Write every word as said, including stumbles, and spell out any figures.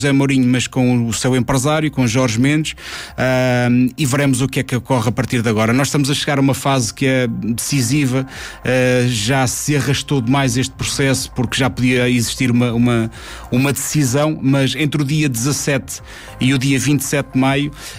José Mourinho, mas com o seu empresário, com Jorge Mendes, uh, e veremos o que é que ocorre a partir de agora. Nós estamos a chegar a uma fase que é decisiva, uh, já se arrastou demais este processo, porque já podia existir uma, uma, uma decisão, mas entre o dia dezassete e o dia vinte e sete de maio